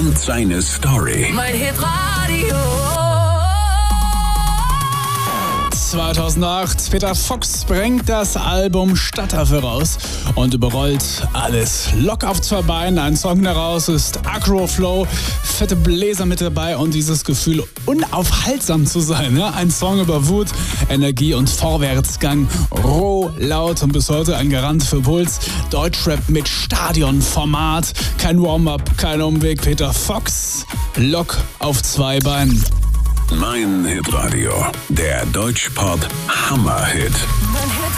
und seine Story. Mein Hitradio. 2008, Peter Fox bringt das Album Stadtaffe raus und überrollt alles. Lock auf zwei Beinen, ein Song daraus ist Agro-Flow, fette Bläser mit dabei und dieses Gefühl, unaufhaltsam zu sein. Ja? Ein Song über Wut, Energie und Vorwärtsgang, roh, laut und bis heute ein Garant für Puls. Deutschrap mit Stadionformat, kein Warm-up, kein Umweg. Peter Fox, Lock auf zwei Beinen. Mein Hitradio, der Deutschpop Hammerhit. Mein Hitradio.